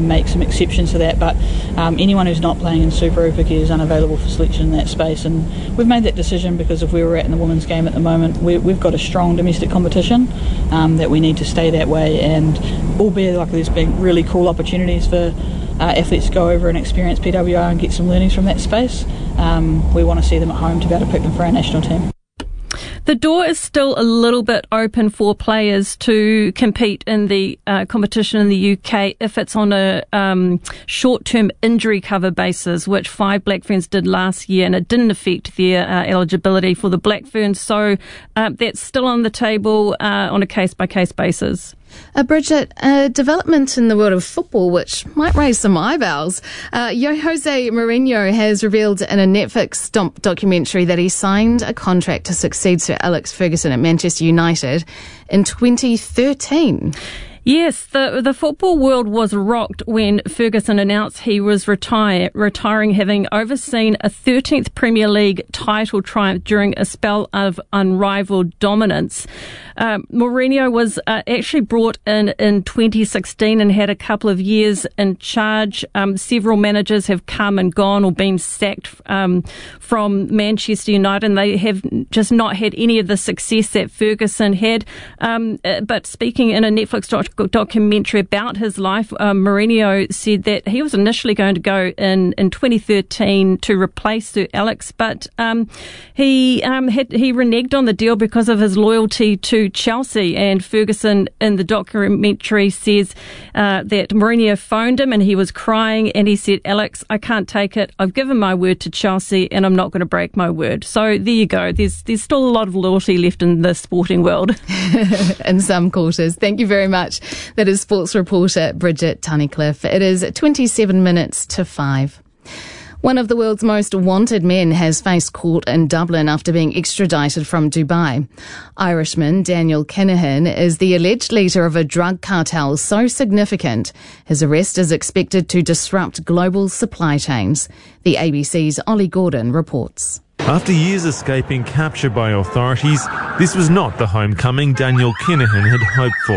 can make some exceptions to that, but anyone who's not playing in Super Rugby is unavailable for selection in that space, and we've made that decision because of where we're at in the women's game at the moment. We've got a strong domestic competition that we need to stay that way, and albeit like there's been really cool opportunities for athletes to go over and experience PWR and get some learnings from that space, we want to see them at home to be able to pick them for our national team. The door is still a little bit open for players to compete in the competition in the UK if it's on a short-term injury cover basis, which 5 Black Ferns did last year, and it didn't affect their eligibility for the Black Ferns. So that's still on the table on a case-by-case basis. Bridget, a development in the world of football which might raise some eyebrows. Jose Mourinho has revealed in a Netflix documentary that he signed a contract to succeed Sir Alex Ferguson at Manchester United in 2013. Yes, the football world was rocked when Ferguson announced he was retiring, having overseen a 13th Premier League title triumph during a spell of unrivaled dominance. Mourinho was actually brought in 2016 and had a couple of years in charge. Several managers have come and gone or been sacked from Manchester United, and they have just not had any of the success that Ferguson had. But speaking in a Netflix documentary about his life, Mourinho said that he was initially going to go in 2013 to replace Sir Alex, but he reneged on the deal because of his loyalty to Chelsea. And Ferguson in the documentary says that Mourinho phoned him and he was crying, and he said, "Alex, I can't take it. I've given my word to Chelsea and I'm not going to break my word." So there you go. There's still a lot of loyalty left in the sporting world. In some quarters. Thank you very much. That is sports reporter Bridget Tunnicliffe. It is 27 minutes to 5. One of the world's most wanted men has faced court in Dublin after being extradited from Dubai. Irishman Daniel Kinahan is the alleged leader of a drug cartel so significant his arrest is expected to disrupt global supply chains. The ABC's Ollie Gordon reports. After years escaping capture by authorities, this was not the homecoming Daniel Kinahan had hoped for.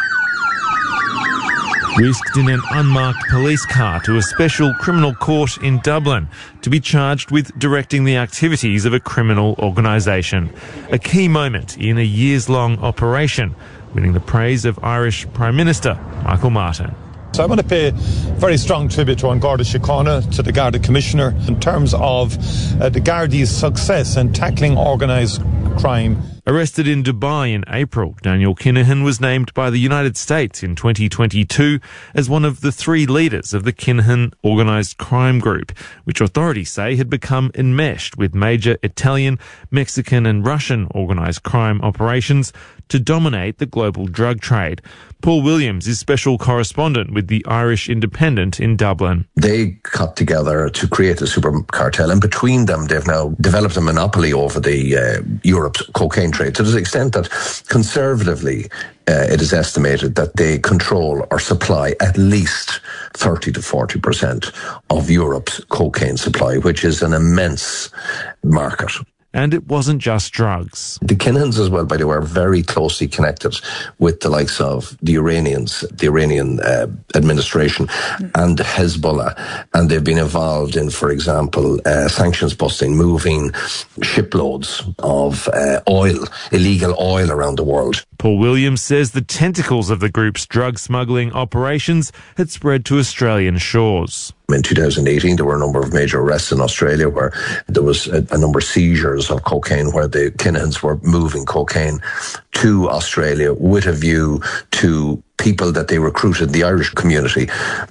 Whisked in an unmarked police car to a special criminal court in Dublin to be charged with directing the activities of a criminal organisation. A key moment in a years-long operation, winning the praise of Irish Prime Minister Michael Martin. So I want to pay very strong tribute to An Garda Síochána, to the Garda Commissioner, in terms of the Gardaí's success in tackling organised crime. Arrested in Dubai in April, Daniel Kinahan was named by the United States in 2022 as one of the 3 leaders of the Kinahan organised crime group, which authorities say had become enmeshed with major Italian, Mexican and Russian organised crime operations to dominate the global drug trade. Paul Williams is special correspondent with the Irish Independent in Dublin. They got together to create a super cartel, and between them they've now developed a monopoly over the Europe's cocaine trade, to the extent that conservatively it is estimated that they control or supply at least 30 to 40% of Europe's cocaine supply, which is an immense market. And it wasn't just drugs. The Kinahans as well, by the way, are very closely connected with the likes of the Iranians, the Iranian administration and Hezbollah. And they've been involved in, for example, sanctions busting, moving shiploads of oil, illegal oil around the world. Paul Williams says the tentacles of the group's drug smuggling operations had spread to Australian shores. In 2018, there were a number of major arrests in Australia where there was a number of seizures of cocaine, where the Kinahans were moving cocaine to Australia with a view to people that they recruited in the Irish community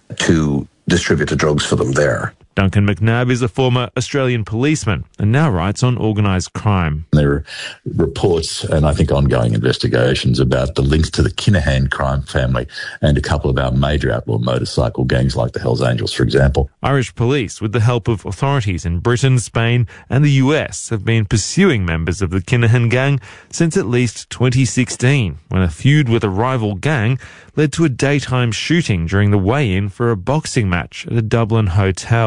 to distribute the drugs for them there. Duncan McNabb is a former Australian policeman and now writes on organised crime. There are reports and I think ongoing investigations about the links to the Kinahan crime family and a couple of our major outlaw motorcycle gangs like the Hells Angels, for example. Irish police, with the help of authorities in Britain, Spain and the US, have been pursuing members of the Kinahan gang since at least 2016, when a feud with a rival gang led to a daytime shooting during the weigh-in for a boxing match at a Dublin hotel.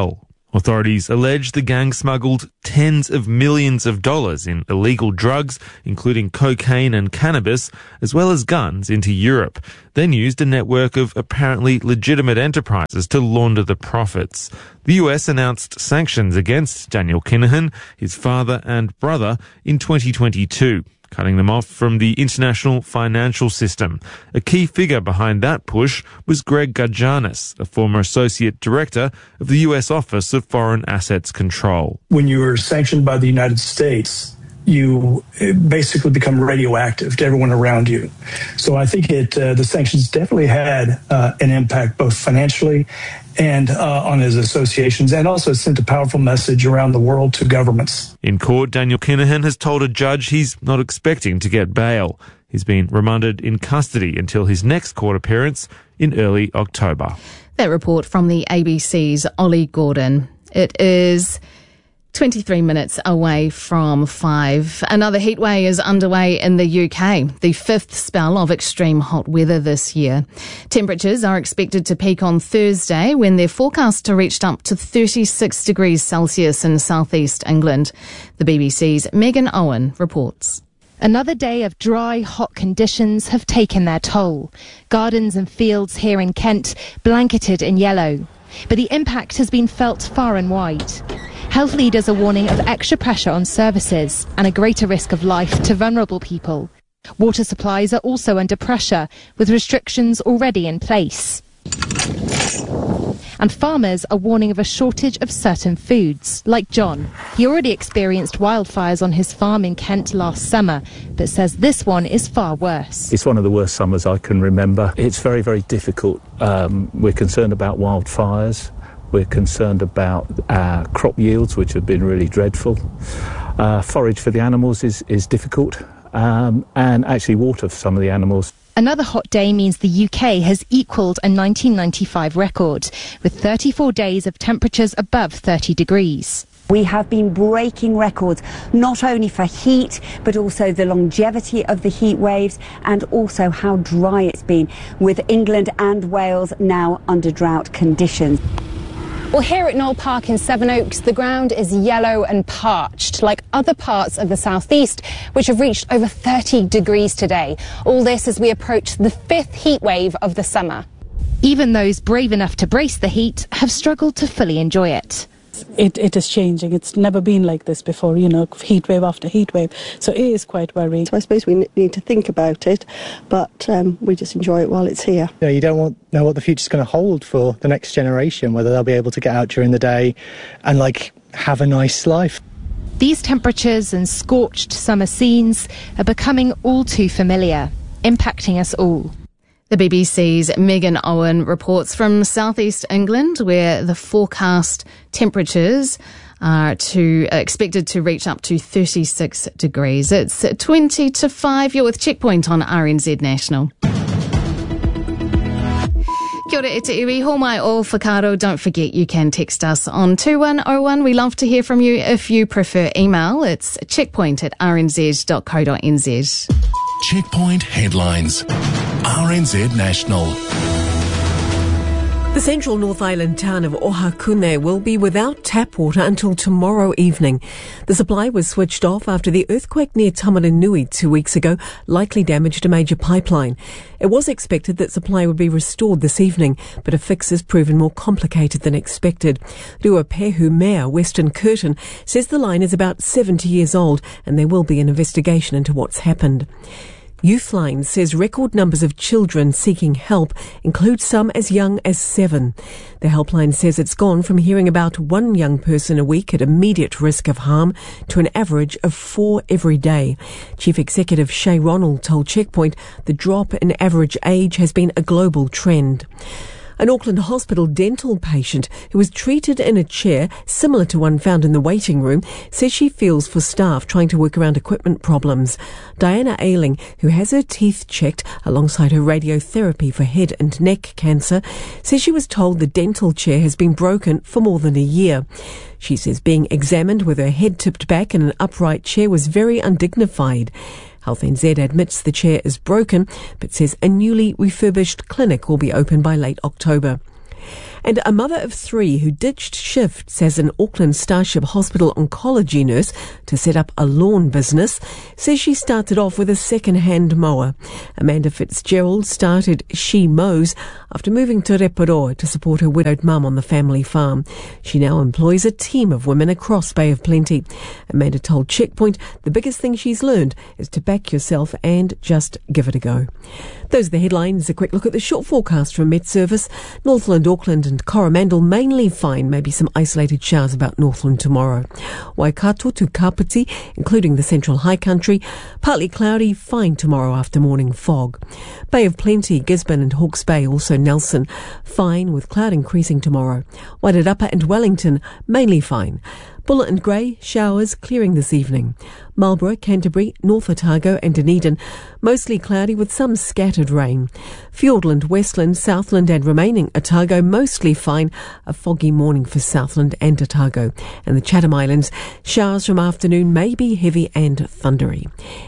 Authorities allege the gang smuggled tens of millions of dollars in illegal drugs, including cocaine and cannabis, as well as guns, into Europe, then used a network of apparently legitimate enterprises to launder the profits. The US announced sanctions against Daniel Kinahan, his father and brother, in 2022. Cutting them off from the international financial system. A key figure behind that push was Greg Gudjanis, a former associate director of the US Office of Foreign Assets Control. When you are sanctioned by the United States, you basically become radioactive to everyone around you. So I think the sanctions definitely had an impact both financially and on his associations, and also sent a powerful message around the world to governments. In court, Daniel Kinahan has told a judge he's not expecting to get bail. He's been remanded in custody until his next court appearance in early October. That report from the ABC's Ollie Gordon. It is 23 minutes away from 5. Another heatwave is underway in the UK, the 5th spell of extreme hot weather this year. Temperatures are expected to peak on Thursday when they're forecast to reach up to 36 degrees Celsius in southeast England. The BBC's Megan Owen reports. Another day of dry, hot conditions have taken their toll. Gardens and fields here in Kent blanketed in yellow. But the impact has been felt far and wide. Health leaders are warning of extra pressure on services and a greater risk of life to vulnerable people. Water supplies are also under pressure, with restrictions already in place. And farmers are warning of a shortage of certain foods, like John. He already experienced wildfires on his farm in Kent last summer, but says this one is far worse. It's one of the worst summers I can remember. It's very, very difficult. We're concerned about wildfires. We're concerned about crop yields, which have been really dreadful. Forage for the animals is difficult, and actually water for some of the animals. Another hot day means the UK has equalled a 1995 record, with 34 days of temperatures above 30 degrees. We have been breaking records, not only for heat, but also the longevity of the heat waves and also how dry it's been, with England and Wales now under drought conditions. Well, here at Knoll Park in Sevenoaks, the ground is yellow and parched, like other parts of the southeast, which have reached over 30 degrees today. All this as we approach the 5th heat wave of the summer. Even those brave enough to brace the heat have struggled to fully enjoy it. It is changing. It's never been like this before, heat wave after heat wave. So it is quite worrying. So I suppose we need to think about it, but we just enjoy it while it's here. You don't know what the future's going to hold for the next generation, whether they'll be able to get out during the day and have a nice life. These temperatures and scorched summer scenes are becoming all too familiar, impacting us all. The BBC's Megan Owen reports from southeast England, where the forecast temperatures are expected to reach up to 36 degrees. It's 20 to 5. You're with Checkpoint on RNZ National. Kia ora e te iwi, homai o whakaro. Don't forget you can text us on 2101. We love to hear from you. If you prefer email, it's checkpoint@rnz.co.nz. Checkpoint headlines. RNZ National. The central North Island town of Ohakune will be without tap water until tomorrow evening. The supply was switched off after the earthquake near Tamaranui 2 weeks ago likely damaged a major pipeline. It was expected that supply would be restored this evening, but a fix has proven more complicated than expected. Ruapehu Mayor Weston Curtin says the line is about 70 years old and there will be an investigation into what's happened. Youthline says record numbers of children seeking help include some as young as 7. The helpline says it's gone from hearing about 1 young person a week at immediate risk of harm to an average of 4 every day. Chief Executive Shay Ronald told Checkpoint the drop in average age has been a global trend. An Auckland hospital dental patient who was treated in a chair similar to one found in the waiting room says she feels for staff trying to work around equipment problems. Diana Ailing, who has her teeth checked alongside her radiotherapy for head and neck cancer, says she was told the dental chair has been broken for more than a year. She says being examined with her head tipped back in an upright chair was very undignified. Health NZ admits the chair is broken, but says a newly refurbished clinic will be open by late October. And a mother of 3 who ditched shifts as an Auckland Starship Hospital oncology nurse to set up a lawn business says she started off with a second-hand mower. Amanda Fitzgerald started She Mows after moving to Reparoa to support her widowed mum on the family farm. She now employs a team of women across Bay of Plenty. Amanda told Checkpoint the biggest thing she's learned is to back yourself and just give it a go. Those are the headlines. A quick look at the short forecast from Met Service. Northland, Auckland and Coromandel mainly fine, maybe some isolated showers about Northland tomorrow. Waikato to Kapiti, including the central high country, partly cloudy, fine tomorrow after morning fog. Bay of Plenty, Gisborne and Hawke's Bay, also Nelson, fine with cloud increasing tomorrow. Wairarapa and Wellington, mainly fine. Bulla and Grey, showers clearing this evening. Marlborough, Canterbury, North Otago and Dunedin, mostly cloudy with some scattered rain. Fiordland, Westland, Southland and remaining Otago, mostly fine. A foggy morning for Southland and Otago. And the Chatham Islands, showers from afternoon may be heavy and thundery.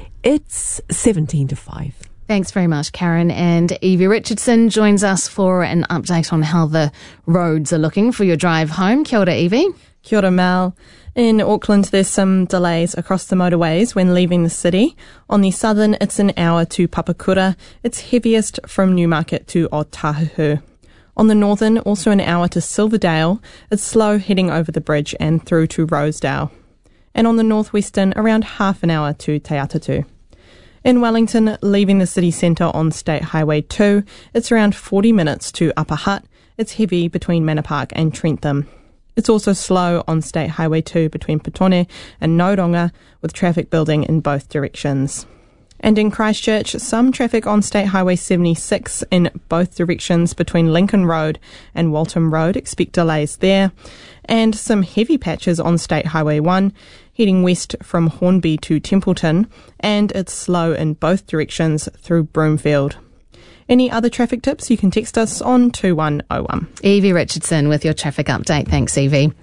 It's 17 to 5. Thanks very much, Karen. And Evie Richardson joins us for an update on how the roads are looking for your drive home. Kia ora, Evie. Kia ora, Mal. In Auckland, there's some delays across the motorways when leaving the city. On the southern, it's an hour to Papakura. It's heaviest from Newmarket to Otahuhu. On the northern, also an hour to Silverdale. It's slow heading over the bridge and through to Rosedale. And on the northwestern, around half an hour to Te Atatu. In Wellington, leaving the city centre on State Highway 2, it's around 40 minutes to Upper Hutt. It's heavy between Manor Park and Trentham. It's also slow on State Highway 2 between Petone and Noronga, with traffic building in both directions. And in Christchurch, some traffic on State Highway 76 in both directions between Lincoln Road and Waltham Road. Expect delays there. And some heavy patches on State Highway 1, heading west from Hornby to Templeton, and it's slow in both directions through Broomfield. Any other traffic tips, you can text us on 2101. Evie Richardson with your traffic update. Thanks, Evie.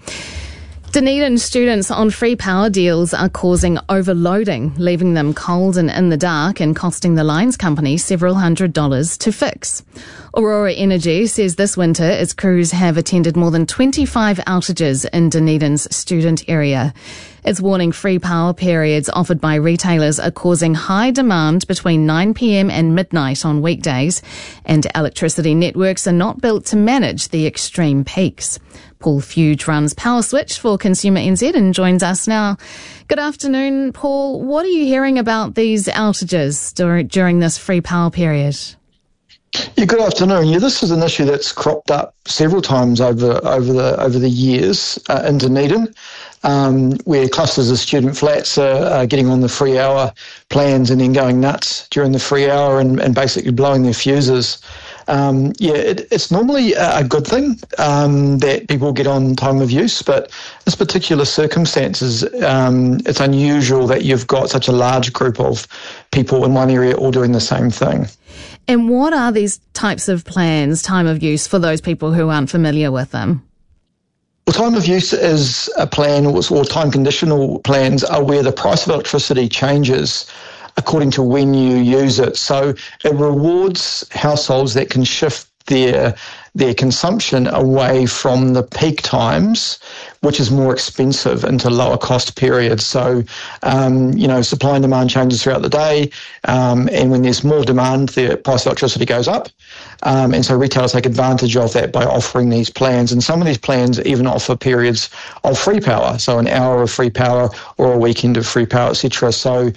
Dunedin students on free power deals are causing overloading, leaving them cold and in the dark and costing the lines company several $100s to fix. Aurora Energy says this winter its crews have attended more than 25 outages in Dunedin's student area. It's warning free power periods offered by retailers are causing high demand between 9 p.m. and midnight on weekdays, and electricity networks are not built to manage the extreme peaks. Paul Fuge runs Power Switch for Consumer NZ and joins us now. Good afternoon, Paul. What are you hearing about these outages during this free power period? Yeah, good afternoon. Yeah, this is an issue that's cropped up several times over the years in Dunedin, where clusters of student flats are getting on the free hour plans and then going nuts during the free hour and basically blowing their fuses. It's normally a good thing that people get on time of use, but this particular circumstances, it's unusual that you've got such a large group of people in one area all doing the same thing. And what are these types of plans, time of use, for those people who aren't familiar with them? Well, time of use is a plan, or time conditional plans are where the price of electricity changes according to when you use it. So it rewards households that can shift their consumption away from the peak times, which is more expensive, into lower cost periods. So, supply and demand changes throughout the day. And when there's more demand, the price of electricity goes up. And so retailers take advantage of that by offering these plans. And some of these plans even offer periods of free power. So an hour of free power or a weekend of free power, etc. So,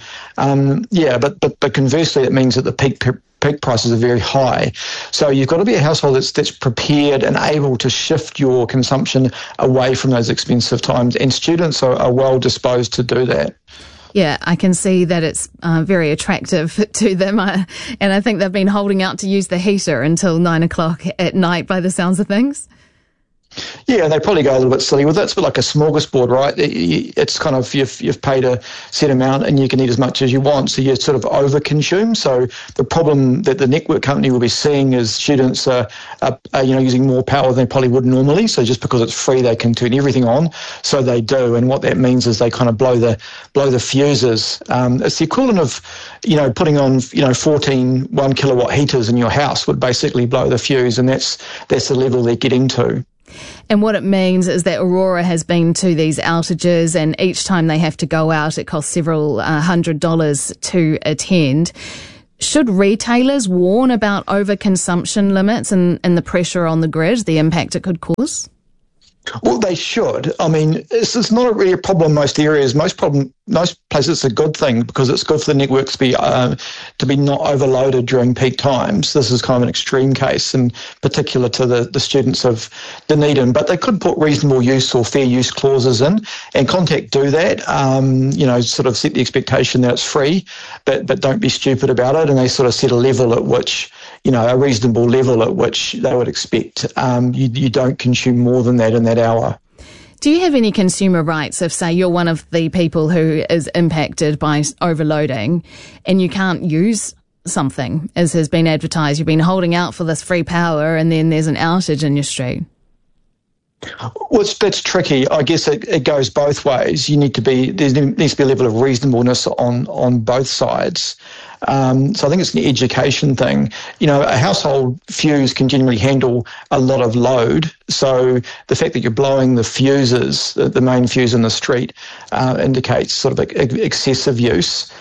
but conversely, it means that the peak prices are very high. So you've got to be a household that's prepared and able to shift your consumption away from those expensive times. And students are well disposed to do that. Yeah, I can see that it's very attractive to them. And I think they've been holding out to use the heater until 9 o'clock at night by the sounds of things. Yeah, they probably go a little bit silly with it. It's a bit like a smorgasbord, right? It's kind of, you've paid a set amount and you can eat as much as you want, so you sort of overconsume. So the problem that the network company will be seeing is students are using more power than they probably would normally. So just because it's free, they can turn everything on. So they do, and what that means is they kind of blow the fuses. It's the equivalent of, putting on 14 1 kilowatt heaters in your house would basically blow the fuse, and that's the level they're getting to. And what it means is that Aurora has been to these outages, and each time they have to go out, it costs several $100 to attend. Should retailers warn about overconsumption limits and the pressure on the grid, the impact it could cause? Well, they should. I mean, it's not really a problem in most areas. Most places it's a good thing because it's good for the networks to be not overloaded during peak times. This is kind of an extreme case, in particular to the students of Dunedin. But they could put reasonable use or fair use clauses in, and Contact do that. Sort of set the expectation that it's free, but don't be stupid about it. And they sort of set a level at which, a reasonable level at which they would expect you don't consume more than that in that hour. Do you have any consumer rights if, say, you're one of the people who is impacted by overloading and you can't use something, as has been advertised? You've been holding out for this free power and then there's an outage in your street. Well, that's tricky. I guess it goes both ways. There needs to be a level of reasonableness on both sides. So I think it's an education thing. A household fuse can generally handle a lot of load. So the fact that you're blowing the fuses, the main fuse in the street, indicates sort of excessive use.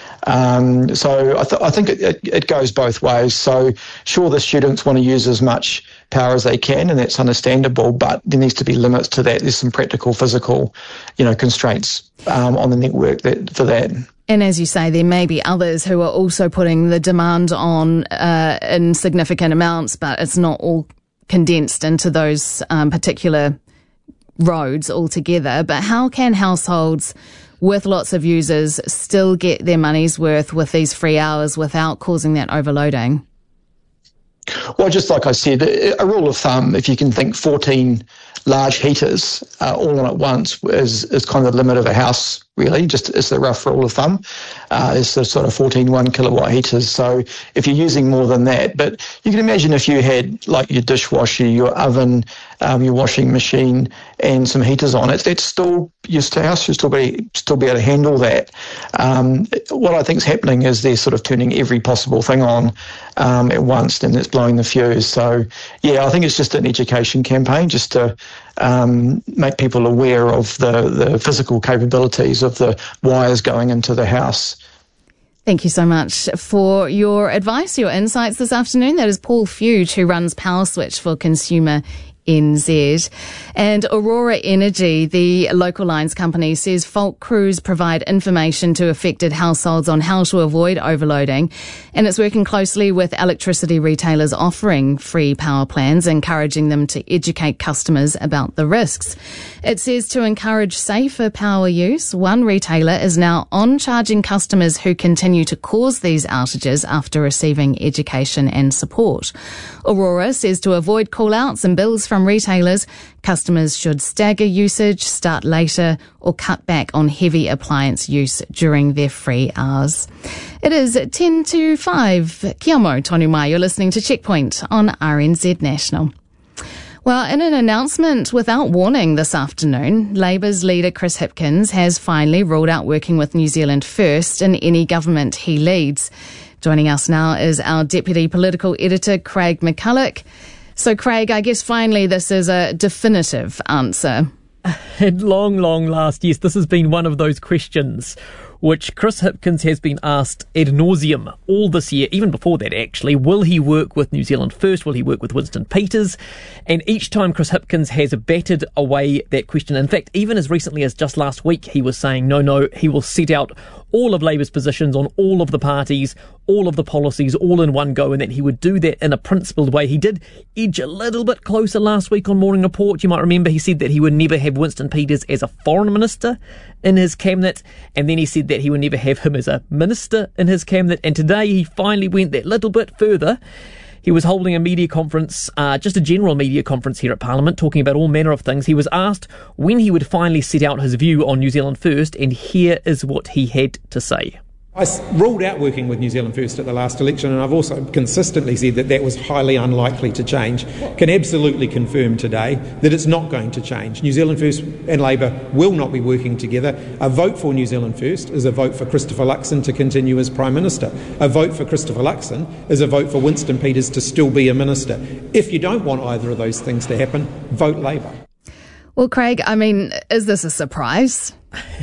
So I think it goes both ways. So sure, the students want to use as much power as they can, and that's understandable, but there needs to be limits to that. There's some practical, physical, constraints on the network for that. And as you say, there may be others who are also putting the demand on in significant amounts, but it's not all condensed into those particular roads altogether. But how can households with lots of users still get their money's worth with these free hours without causing that overloading? Well, just like I said, a rule of thumb, if you can think 14 large heaters all on at once is kind of the limit of a house, really. Just it's the rough rule of thumb. It's the sort of 14 1 kilowatt heaters. So if you're using more than that, but you can imagine if you had like your dishwasher, your oven, your washing machine, and some heaters on it, that's still your house should still be able to handle that. What I think is happening is they're sort of turning every possible thing on at once, and it's blowing the fuse. So yeah, I think it's just an education campaign, just to make people aware of the physical capabilities of the wires going into the house. Thank you so much for your advice, your insights this afternoon. That is Paul Fuge, who runs Power Switch for Consumer NZ. And Aurora Energy, the local lines company, says fault crews provide information to affected households on how to avoid overloading, and it's working closely with electricity retailers offering free power plans, encouraging them to educate customers about the risks. It says to encourage safer power use, one retailer is now on charging customers who continue to cause these outages after receiving education and support. Aurora says to avoid call-outs and bills from retailers, customers should stagger usage, start later, or cut back on heavy appliance use during their free hours. It is 10 to 5. Kia mau, tonu mai. You're listening to Checkpoint on RNZ National. Well, in an announcement without warning this afternoon, Labour's leader Chris Hipkins has finally ruled out working with New Zealand First in any government he leads. Joining us now is our Deputy Political Editor, Craig McCulloch. So, Craig, I guess finally this is a definitive answer. At long last, yes, this has been one of those questions which Chris Hipkins has been asked ad nauseum all this year, even before that actually. Will he work with New Zealand First? Will he work with Winston Peters? And each time Chris Hipkins has batted away that question. In fact, even as recently as just last week, he was saying no, he will set out all of Labour's positions on all of the parties, all of the policies, all in one go, and that he would do that in a principled way. He did edge a little bit closer last week on Morning Report. You might remember he said that he would never have Winston Peters as a foreign minister in his cabinet, and then he said that he would never have him as a minister in his cabinet, and today he finally went that little bit further. He was holding a media conference, just a general media conference here at Parliament, talking about all manner of things. He was asked when he would finally set out his view on New Zealand First, and here is what he had to say. I ruled out working with New Zealand First at the last election, and I've also consistently said that that was highly unlikely to change. Can absolutely confirm today that it's not going to change. New Zealand First and Labour will not be working together. A vote for New Zealand First is a vote for Christopher Luxon to continue as Prime Minister. A vote for Christopher Luxon is a vote for Winston Peters to still be a Minister. If you don't want either of those things to happen, vote Labour. Well, Craig, I mean, is this a surprise?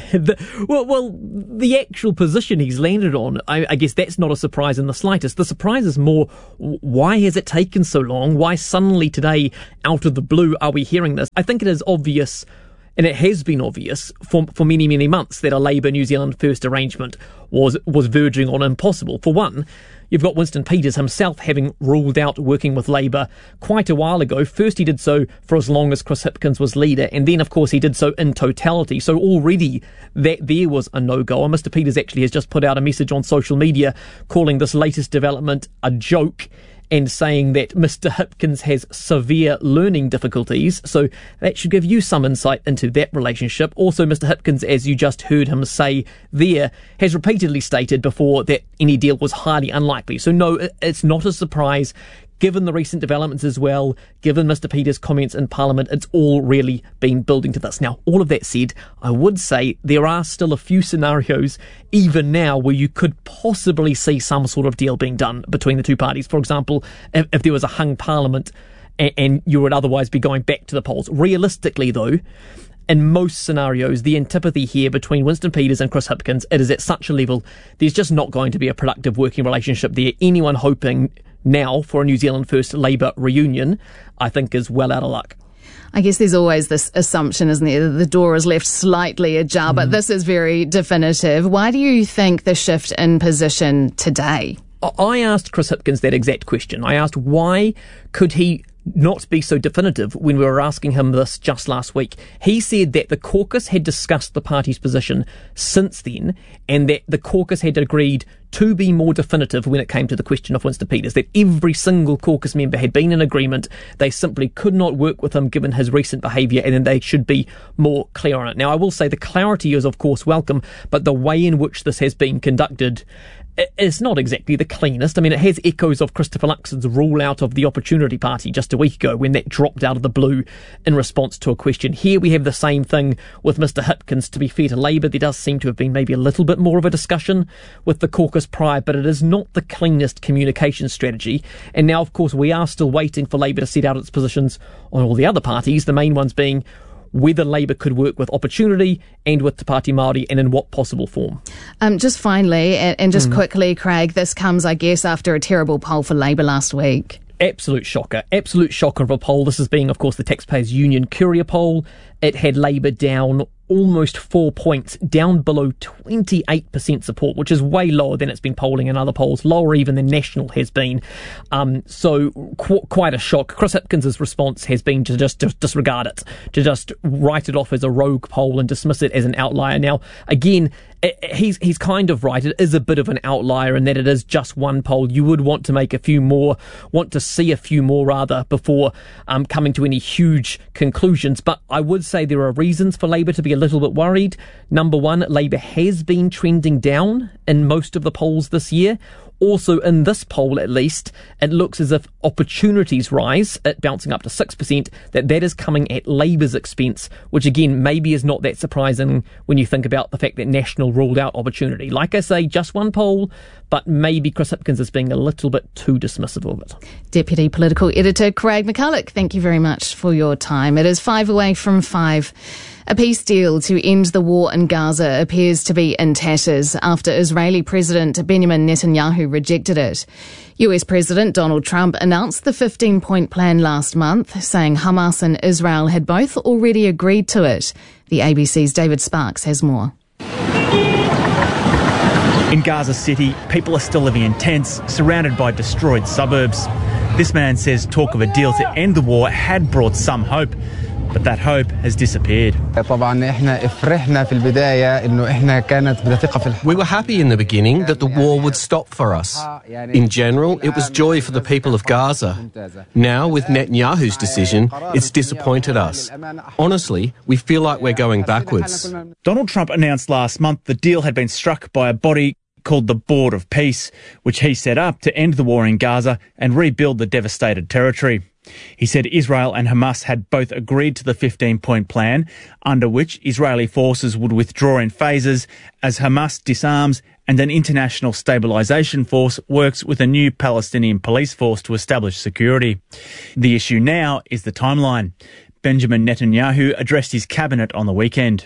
The actual position he's landed on, I guess that's not a surprise in the slightest. The surprise is more, why has it taken so long? Why suddenly today, out of the blue, are we hearing this? I think it is obvious, and it has been obvious for many, many months, that a Labour New Zealand First arrangement was verging on impossible. For one, you've got Winston Peters himself having ruled out working with Labour quite a while ago. First he did so for as long as Chris Hipkins was leader, and then of course he did so in totality. So already that there was a no-go. And Mr Peters actually has just put out a message on social media calling this latest development a joke, and saying that Mr Hipkins has severe learning difficulties. So that should give you some insight into that relationship. Also, Mr Hipkins, as you just heard him say there, has repeatedly stated before that any deal was highly unlikely. So no, it's not a surprise. Given the recent developments as well, given Mr Peters' comments in Parliament, it's all really been building to this. Now, all of that said, I would say there are still a few scenarios, even now, where you could possibly see some sort of deal being done between the two parties. For example, if there was a hung Parliament and you would otherwise be going back to the polls. Realistically, though, in most scenarios, the antipathy here between Winston Peters and Chris Hipkins, it is at such a level, there's just not going to be a productive working relationship there. Anyone hoping now for a New Zealand First Labour reunion, I think, is well out of luck. I guess there's always this assumption, isn't there, that the door is left slightly ajar, but this is very definitive. Why do you think the shift in position today? I asked Chris Hipkins that exact question. I asked why could he not be so definitive when we were asking him this just last week. He said that the caucus had discussed the party's position since then, and that the caucus had agreed to be more definitive when it came to the question of Winston Peters, that every single caucus member had been in agreement. They simply could not work with him given his recent behaviour, and then they should be more clear on it. Now, I will say the clarity is of course welcome, but the way in which this has been conducted is not exactly the cleanest. I mean, it has echoes of Christopher Luxon's rule out of the Opportunity Party just a week ago when that dropped out of the blue in response to a question. Here we have the same thing with Mr Hipkins. To be fair to Labour, there does seem to have been maybe a little bit more of a discussion with the caucus prior, but it is not the cleanest communication strategy. And now, of course, we are still waiting for Labour to set out its positions on all the other parties, the main ones being whether Labour could work with Opportunity and with Te Pāti Māori, and in what possible form. Just finally, and just quickly, Craig, this comes, I guess, after a terrible poll for Labour last week. Absolute shocker of a poll. This is being, of course, the Taxpayers Union Courier poll. It had Labour down almost 4 points, down below 28% support, which is way lower than it's been polling in other polls, lower even than National has been. So quite a shock. Chris Hipkins' response has been to just disregard it, to just write it off as a rogue poll and dismiss it as an outlier. Now, again, he's kind of right. It is a bit of an outlier in that it is just one poll. You would want to see a few more before coming to any huge conclusions. But I would say there are reasons for Labour to be a little bit worried. Number one, Labour has been trending down in most of the polls this year. Also, in this poll at least, it looks as if Opportunity's rise, at bouncing up to 6%, that is coming at Labour's expense, which again maybe is not that surprising when you think about the fact that National ruled out Opportunity. Like I say, just one poll, but maybe Chris Hipkins is being a little bit too dismissive of it. Deputy Political Editor Craig McCulloch, thank you very much for your time. It is 5 away from 5. A peace deal to end the war in Gaza appears to be in tatters after Israeli President Benjamin Netanyahu rejected it. US President Donald Trump announced the 15-point plan last month, saying Hamas and Israel had both already agreed to it. The ABC's David Sparks has more. In Gaza City, people are still living in tents, surrounded by destroyed suburbs. This man says talk of a deal to end the war had brought some hope, But that hope has disappeared. We were happy in the beginning that the war would stop for us. In general, it was joy for the people of Gaza. Now, with Netanyahu's decision, it's disappointed us. Honestly, we feel like we're going backwards. Donald Trump announced last month the deal had been struck by a body called the Board of Peace, which he set up to end the war in Gaza and rebuild the devastated territory. He said Israel and Hamas had both agreed to the 15-point plan, under which Israeli forces would withdraw in phases as Hamas disarms and an international stabilisation force works with a new Palestinian police force to establish security. The issue now is the timeline. Benjamin Netanyahu addressed his cabinet on the weekend.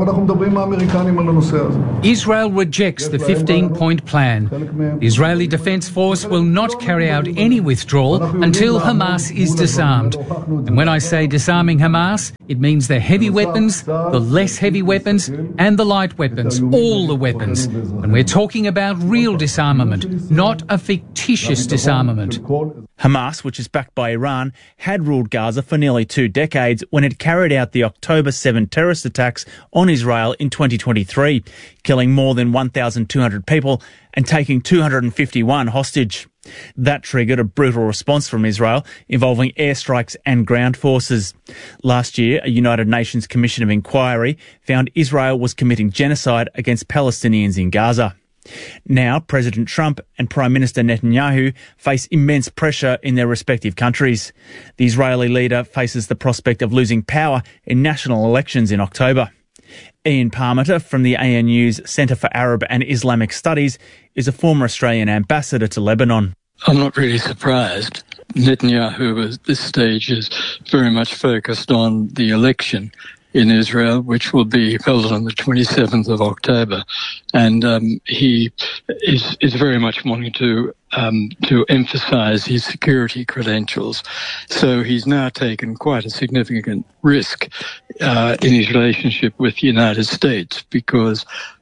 Israel rejects the 15-point plan. The Israeli Defense Force will not carry out any withdrawal until Hamas is disarmed. And when I say disarming Hamas, it means the heavy weapons, the less heavy weapons, and the light weapons, all the weapons. And we're talking about real disarmament, not a fictitious disarmament. Hamas, which is backed by Iran, had ruled Gaza for nearly 2 decades when it carried out the October 7 terrorist attacks on Israel in 2023, killing more than 1,200 people and taking 251 hostage. That triggered a brutal response from Israel involving airstrikes and ground forces. Last year, a United Nations Commission of Inquiry found Israel was committing genocide against Palestinians in Gaza. Now, President Trump and Prime Minister Netanyahu face immense pressure in their respective countries. The Israeli leader faces the prospect of losing power in national elections in October. Ian Parmenter from the ANU's Centre for Arab and Islamic Studies is a former Australian ambassador to Lebanon. I'm not really surprised. Netanyahu at this stage is very much focused on the election in Israel, which will be held on the 27th of October. And he is very much wanting to emphasize his security credentials. So he's now taken quite a significant risk in his relationship with the United States because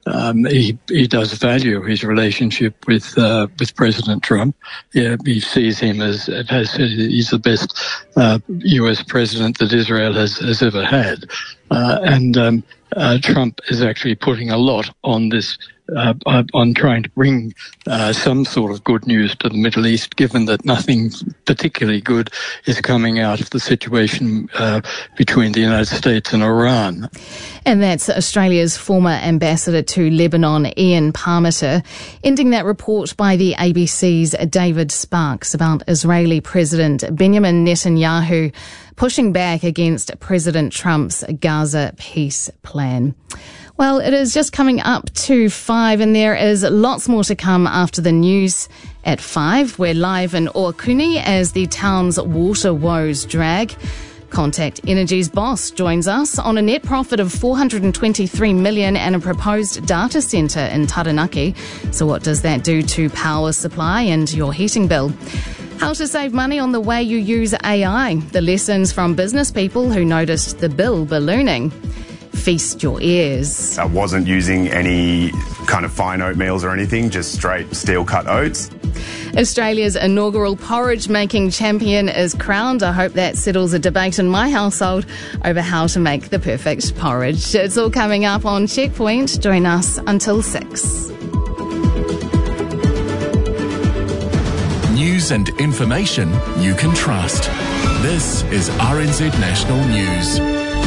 he does value his relationship with President Trump. Yeah, he sees him as he's the best U.S. president that Israel has ever had. And Trump is actually putting a lot on this, on trying to bring some sort of good news to the Middle East, given that nothing particularly good is coming out of the situation between the United States and Iran. And that's Australia's former ambassador to Lebanon, Ian Parmenter, ending that report by the ABC's David Sparks about Israeli President Benjamin Netanyahu pushing back against President Trump's Gaza peace plan. Well, it is just coming up to 5 and there is lots more to come after the news at 5. We're live in Oakuni as the town's water woes drag. Contact Energy's boss joins us on a net profit of $423 million and a proposed data centre in Taranaki. So what does that do to power supply and your heating bill? How to save money on the way you use AI. The lessons from business people who noticed the bill ballooning. Feast your ears. I wasn't using any kind of fine oatmeals or anything, just straight steel-cut oats. Australia's inaugural porridge-making champion is crowned. I hope that settles a debate in my household over how to make the perfect porridge. It's all coming up on Checkpoint. Join us until 6. News and information you can trust. This is RNZ National News.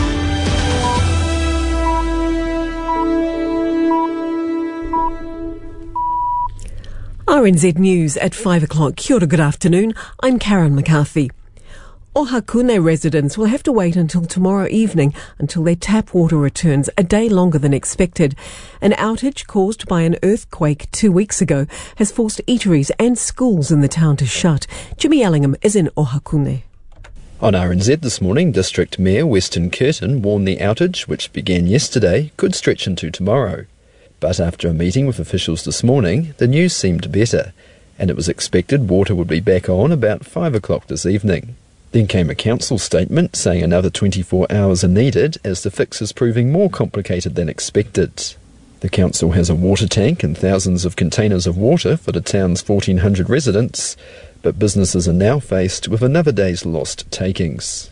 RNZ News at 5 o'clock. Kia ora, good afternoon. I'm Karen McCarthy. Ohakune residents will have to wait until tomorrow evening until their tap water returns, a day longer than expected. An outage caused by an earthquake 2 weeks ago has forced eateries and schools in the town to shut. Jimmy Ellingham is in Ohakune. On RNZ this morning, District Mayor Weston Curtin warned the outage, which began yesterday, could stretch into tomorrow. But after a meeting with officials this morning, the news seemed better, and it was expected water would be back on about 5 o'clock this evening. Then came a council statement saying another 24 hours are needed as the fix is proving more complicated than expected. The council has a water tank and thousands of containers of water for the town's 1,400 residents, but businesses are now faced with another day's lost takings.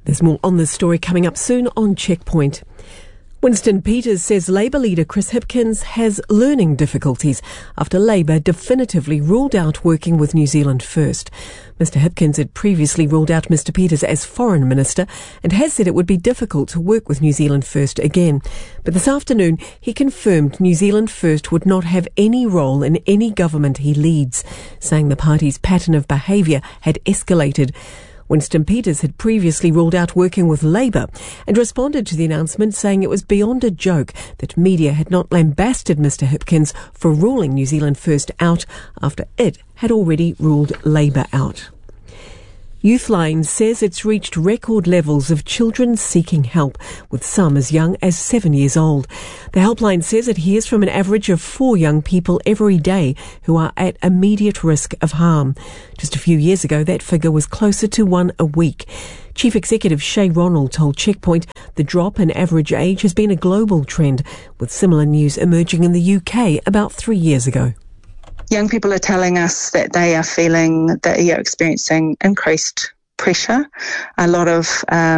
There's more on this story coming up soon on Checkpoint. Winston Peters says Labour leader Chris Hipkins has learning difficulties after Labour definitively ruled out working with New Zealand First. Mr Hipkins had previously ruled out Mr Peters as Foreign Minister and has said it would be difficult to work with New Zealand First again. But this afternoon he confirmed New Zealand First would not have any role in any government he leads, saying the party's pattern of behaviour had escalated. Winston Peters had previously ruled out working with Labour and responded to the announcement saying it was beyond a joke that media had not lambasted Mr Hipkins for ruling New Zealand First out after it had already ruled Labour out. Youthline says it's reached record levels of children seeking help, with some as young as 7 years old. The helpline says it hears from an average of 4 young people every day who are at immediate risk of harm. Just a few years ago, that figure was closer to 1 a week. Chief Executive Shay Ronald told Checkpoint the drop in average age has been a global trend, with similar news emerging in the UK about 3 years ago. Young people are telling us that they are feeling that they are experiencing increased pressure, a lot of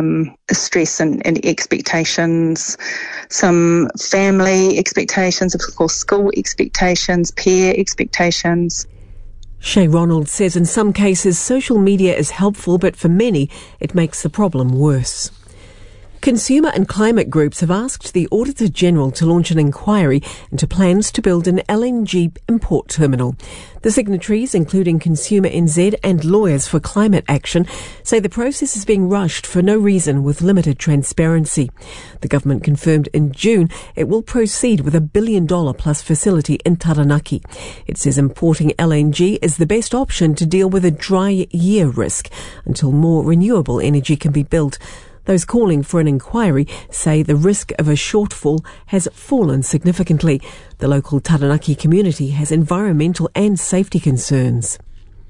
stress and expectations, some family expectations, of course school expectations, peer expectations. Shay Ronald says in some cases social media is helpful, but for many it makes the problem worse. Consumer and climate groups have asked the Auditor-General to launch an inquiry into plans to build an LNG import terminal. The signatories, including Consumer NZ and Lawyers for Climate Action, say the process is being rushed for no reason with limited transparency. The government confirmed in June it will proceed with $1 billion plus facility in Taranaki. It says importing LNG is the best option to deal with a dry year risk until more renewable energy can be built. Those calling for an inquiry say the risk of a shortfall has fallen significantly. The local Taranaki community has environmental and safety concerns.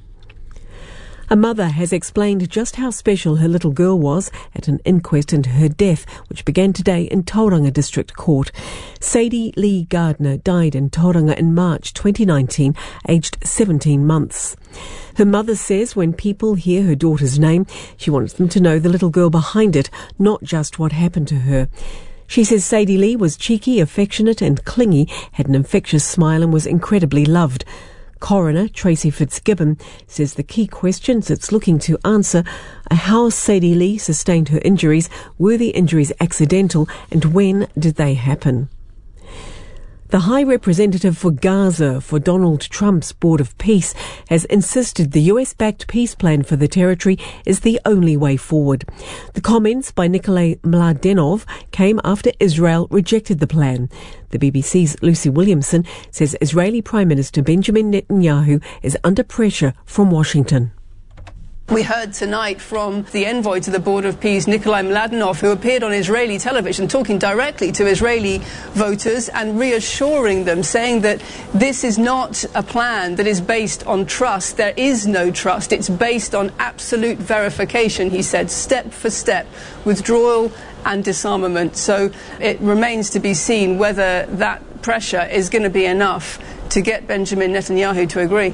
A mother has explained just how special her little girl was at an inquest into her death, which began today in Tauranga District Court. Sadie Lee Gardner died in Tauranga in March 2019, aged 17 months. Her mother says when people hear her daughter's name, she wants them to know the little girl behind it, not just what happened to her. She says Sadie Lee was cheeky, affectionate and clingy, had an infectious smile and was incredibly loved. Coroner Tracy Fitzgibbon says the key questions it's looking to answer are how Sadie Lee sustained her injuries, were the injuries accidental, and when did they happen? The High Representative for Gaza for Donald Trump's Board of Peace has insisted the US-backed peace plan for the territory is the only way forward. The comments by Nikolai Mladenov came after Israel rejected the plan. The BBC's Lucy Williamson says Israeli Prime Minister Benjamin Netanyahu is under pressure from Washington. We heard tonight from the envoy to the Board of Peace, Nikolai Mladenov, who appeared on Israeli television talking directly to Israeli voters and reassuring them, saying that this is not a plan that is based on trust. There is no trust. It's based on absolute verification, he said, step for step, withdrawal and disarmament. So it remains to be seen whether that pressure is going to be enough to get Benjamin Netanyahu to agree.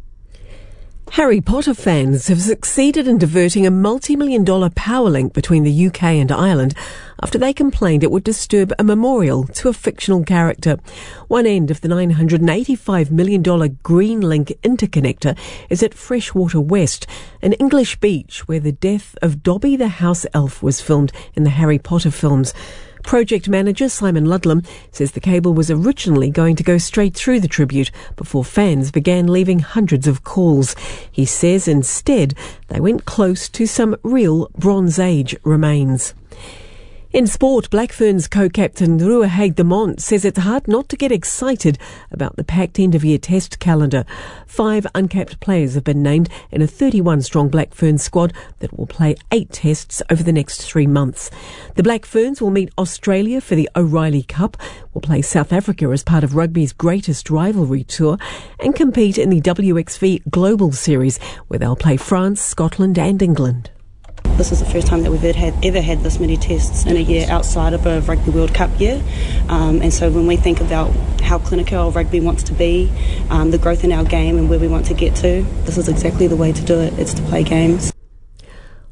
Harry Potter fans have succeeded in diverting a multi-million-dollar power link between the UK and Ireland after they complained it would disturb a memorial to a fictional character. One end of the $985 million Green Link interconnector is at Freshwater West, an English beach where the death of Dobby the house elf was filmed in the Harry Potter films. Project manager Simon Ludlam says the cable was originally going to go straight through the tribute before fans began leaving hundreds of calls. He says instead they went close to some real Bronze Age remains. In sport, Black Ferns co-captain Ruahei Demont says it's hard not to get excited about the packed end-of-year test calendar. 5 uncapped players have been named in a 31-strong Black Ferns squad that will play 8 tests over the next 3 months. The Black Ferns will meet Australia for the O'Reilly Cup, will play South Africa as part of rugby's greatest rivalry tour, and compete in the WXV Global Series, where they'll play France, Scotland and England. This is the first time that we've ever had this many tests in a year outside of a Rugby World Cup year. And so when we think about how clinical our rugby wants to be, the growth in our game and where we want to get to, this is exactly the way to do it. It's to play games.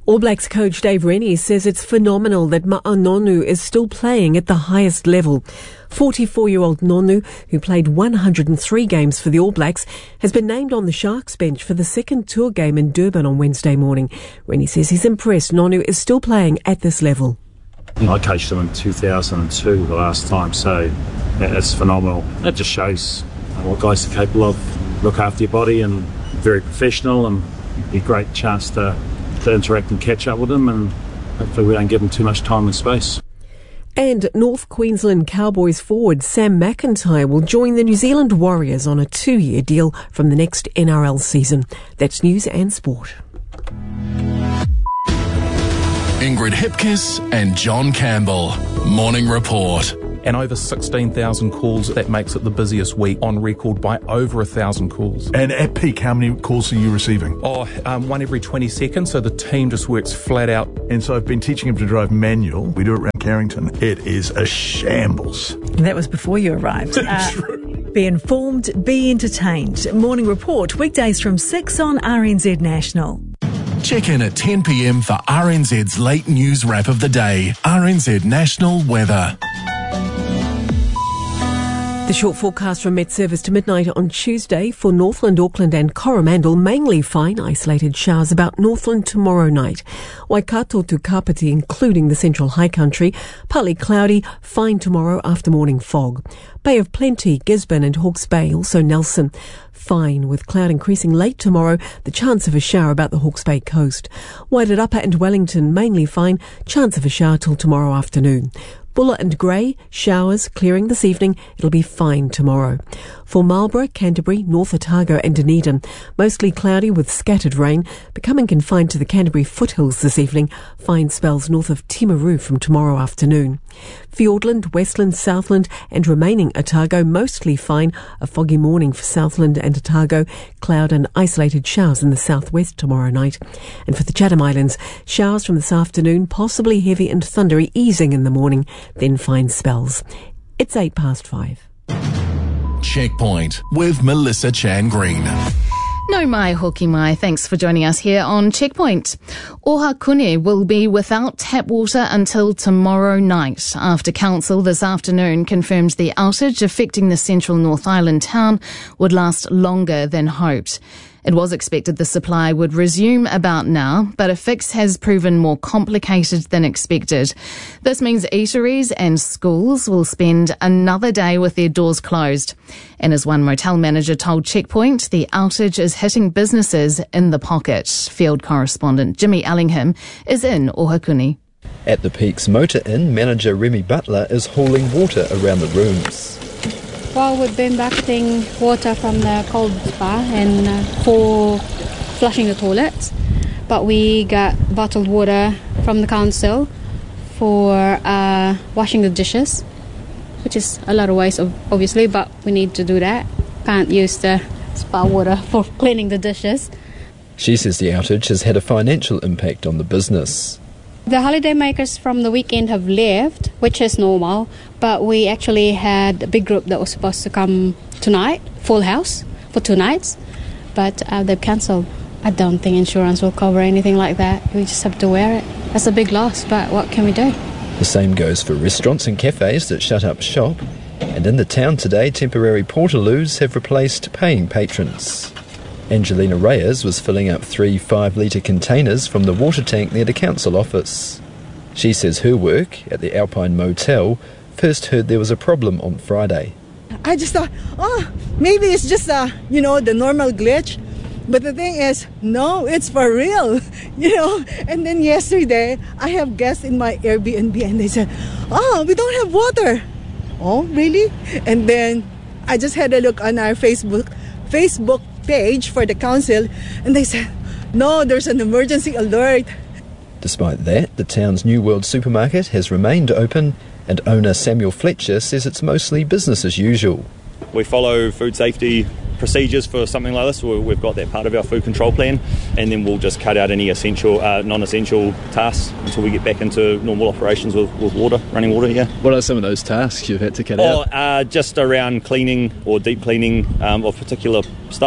All Blacks coach Dave Rennie says it's phenomenal that Ma'anonu is still playing at the highest level. 44-year-old Nonu, who played 103 games for the All Blacks, has been named on the Sharks bench for the second tour game in Durban on Wednesday morning. Rennie says he's impressed Nonu is still playing at this level. I coached him in 2002 the last time, so it's phenomenal. It just shows what guys are capable of. Look after your body and very professional, and it'd be a great chance to interact and catch up with him, and hopefully we don't give him too much time and space. And North Queensland Cowboys forward Sam McIntyre will join the New Zealand Warriors on a 2-year deal from the next NRL season. That's news and sport. Ingrid Hipkiss and John Campbell. Morning Report. And over 16,000 calls. That makes it the busiest week on record by over 1,000 calls. And at peak, how many calls are you receiving? One every 20 seconds, so the team just works flat out. And so I've been teaching him to drive manual. We do it around Carrington. It is a shambles. That was before you arrived. True. Be informed, be entertained. Morning Report, weekdays from 6 on RNZ National. Check in at 10 p.m. for RNZ's late news wrap of the day. RNZ National Weather. The short forecast from Met Service to midnight on Tuesday for Northland, Auckland and Coromandel, mainly fine isolated showers about Northland tomorrow night. Waikato to Kapiti, including the central high country, partly cloudy, fine tomorrow after morning fog. Bay of Plenty, Gisborne and Hawke's Bay, also Nelson. Fine, with cloud increasing late tomorrow, the chance of a shower about the Hawke's Bay coast. Waitarapa and Wellington, mainly fine, chance of a shower till tomorrow afternoon. Buller and Grey, showers clearing this evening. It'll be fine tomorrow. For Marlborough, Canterbury, North Otago and Dunedin, mostly cloudy with scattered rain, becoming confined to the Canterbury foothills this evening. Fine spells north of Timaru from tomorrow afternoon. Fiordland, Westland, Southland and remaining Otago, mostly fine. A foggy morning for Southland and Otago. Cloud and isolated showers in the southwest tomorrow night. And for the Chatham Islands, showers from this afternoon, possibly heavy and thundery, easing in the morning, then fine spells. It's 5:08. Checkpoint with Melissa Chan Green. No mai hoki mai. Thanks for joining us here on Checkpoint. Ohakune will be without tap water until tomorrow night after council this afternoon confirmed the outage affecting the central North Island town would last longer than hoped. It was expected the supply would resume about now, but a fix has proven more complicated than expected. This means eateries and schools will spend another day with their doors closed. And as one motel manager told Checkpoint, the outage is hitting businesses in the pocket. Field correspondent Jimmy Ellingham is in Ohakune. At the Peaks Motor Inn, manager Remy Butler is hauling water around the rooms. Well, we've been bucketing water from the cold spa and for flushing the toilets, but we got bottled water from the council for washing the dishes, which is a lot of waste, obviously, but we need to do that. Can't use the spa water for cleaning the dishes. She says the outage has had a financial impact on the business. The holiday makers from the weekend have left, which is normal, but we actually had a big group that was supposed to come tonight, full house, for 2 nights, but they've cancelled. I don't think insurance will cover anything like that. We just have to wear it. That's a big loss, but what can we do? The same goes for restaurants and cafes that shut up shop. And in the town today, temporary portaloos have replaced paying patrons. Angelina Reyes was filling up 3 5-litre containers from the water tank near the council office. She says her work at the Alpine Motel first heard there was a problem on Friday. I just thought, maybe it's just the normal glitch. But the thing is, no, it's for real, And then yesterday, I have guests in my Airbnb and they said, we don't have water. Oh, really? And then I just had a look on our Facebook page for the council and they said, no, there's an emergency alert. Despite that, the town's New World supermarket has remained open and owner Samuel Fletcher says it's mostly business as usual. We follow food safety procedures for something like this. We've got that part of our food control plan, and then we'll just cut out any essential, non-essential tasks until we get back into normal operations with water, running water here. What are some of those tasks you've had to cut out? Just around cleaning or deep cleaning of particular stuff.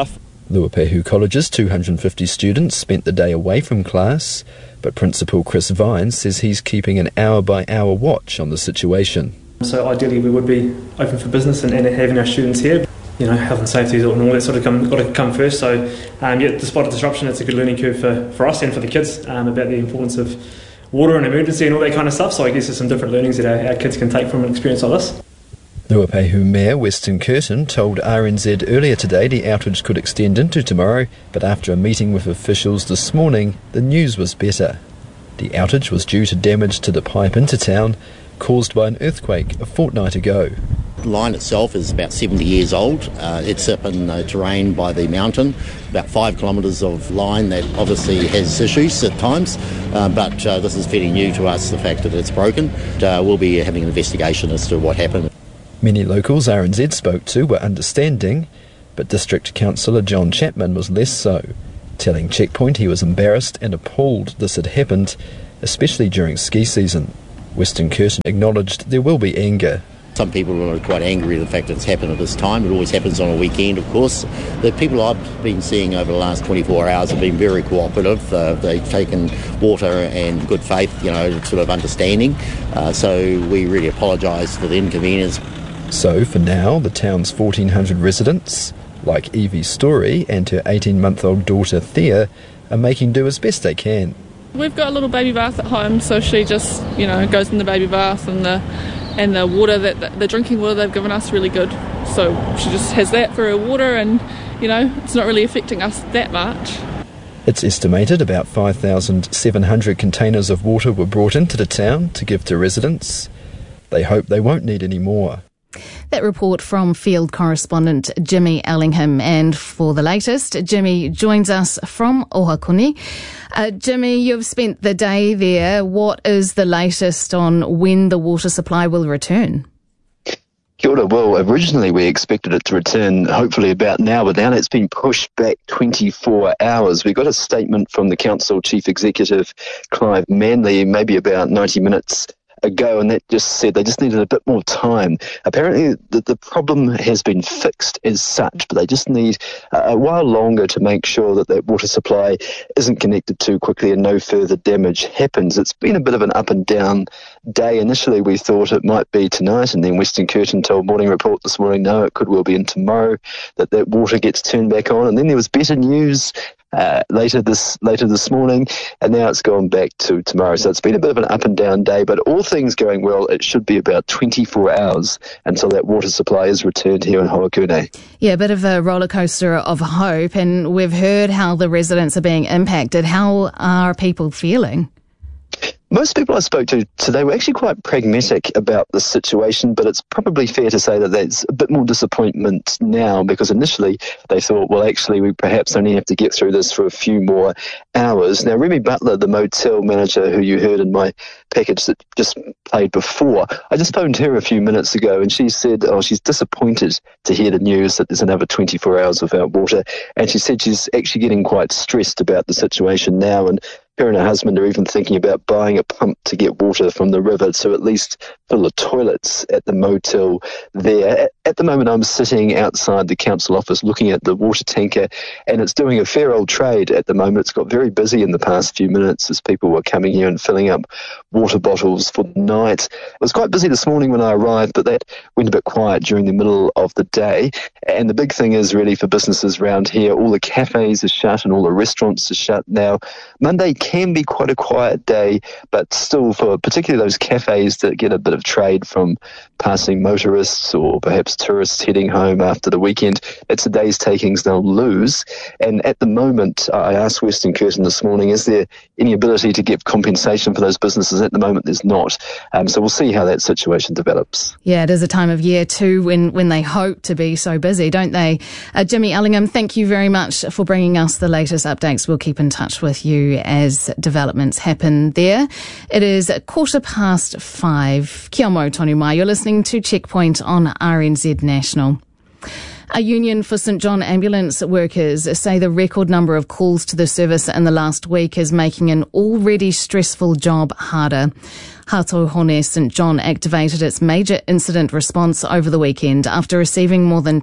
Luapehu College's 250 students spent the day away from class, but Principal Chris Vines says he's keeping an hour-by-hour watch on the situation. So ideally we would be open for business and having our students here. You know, health and safety and all that sort of got to come first. So, despite the disruption, it's a good learning curve for us and for the kids about the importance of water and emergency and all that kind of stuff. So I guess there's some different learnings that our kids can take from an experience like this. Ruapehu Mayor Weston Curtin told RNZ earlier today the outage could extend into tomorrow, but after a meeting with officials this morning, the news was better. The outage was due to damage to the pipe into town caused by an earthquake a fortnight ago. The line itself is about 70 years old. It's up in terrain by the mountain, about 5 kilometres of line that obviously has issues at times, but this is fairly new to us, the fact that it's broken. We'll be having an investigation as to what happened. Many locals RNZ spoke to were understanding, but District Councillor John Chapman was less so, telling Checkpoint he was embarrassed and appalled this had happened, especially during ski season. Weston Curtin acknowledged there will be anger. Some people are quite angry at the fact that it's happened at this time. It always happens on a weekend, of course. The people I've been seeing over the last 24 hours have been very cooperative. They've taken water and good faith, sort of understanding. So we really apologise for the inconvenience. So for now, the town's 1,400 residents, like Evie Story and her 18-month-old daughter Thea, are making do as best they can. We've got a little baby bath at home, so she just, goes in the baby bath, and the water the drinking water they've given us really good. So she just has that for her water, and it's not really affecting us that much. It's estimated about 5,700 containers of water were brought into the town to give to residents. They hope they won't need any more. That report from field correspondent Jimmy Ellingham. And for the latest, Jimmy joins us from Ohakune. Jimmy, you've spent the day there. What is the latest on when the water supply will return? Kia ora. Well, originally we expected it to return hopefully about now, but now it's been pushed back 24 hours. We got a statement from the Council Chief Executive, Clive Manley, maybe about 90 minutes ago, and that just said they just needed a bit more time. Apparently the problem has been fixed as such, but they just need a while longer to make sure that that water supply isn't connected too quickly and no further damage happens. It's been a bit of an up and down day. Initially we thought it might be tonight, and then Weston Curtin told Morning Report this morning, no, it could well be in tomorrow that water gets turned back on. And then there was better news later this morning, and now it's gone back to tomorrow. So it's been a bit of an up and down day, but all things going well, it should be about 24 hours until that water supply is returned here in Hoakune. Yeah, a bit of a roller coaster of hope, and we've heard how the residents are being impacted. How are people feeling? Most people I spoke to today were actually quite pragmatic about the situation, but it's probably fair to say that there's a bit more disappointment now, because initially they thought, well, actually, we perhaps only have to get through this for a few more hours. Now, Remy Butler, the motel manager who you heard in my package that just played before, I just phoned her a few minutes ago, and she said, she's disappointed to hear the news that there's another 24 hours without water, and she said she's actually getting quite stressed about the situation now, and her and her husband are even thinking about buying a pump to get water from the river to at least fill the toilets at the motel there. At the moment, I'm sitting outside the council office looking at the water tanker, and it's doing a fair old trade at the moment. It's got very busy in the past few minutes as people were coming here and filling up water bottles for the night. It was quite busy this morning when I arrived, but that went a bit quiet during the middle of the day. And the big thing is really for businesses around here, all the cafes are shut and all the restaurants are shut now. Monday can be quite a quiet day, but still for particularly those cafes that get a bit of trade from passing motorists or perhaps tourists heading home after the weekend, it's a day's takings they'll lose. And at the moment, I asked Weston Curtin this morning, is there any ability to give compensation for those businesses? At the moment, there's not. So we'll see how that situation develops. Yeah, it is a time of year too when they hope to be so busy, don't they? Jimmy Ellingham, thank you very much for bringing us the latest updates. We'll keep in touch with you as developments happen there. It is 5:15. Kia mau tonu mai. You're listening to Checkpoint on RNZ National. A union for St John ambulance workers say the record number of calls to the service in the last week is making an already stressful job harder. Hato Hone St John activated its major incident response over the weekend after receiving more than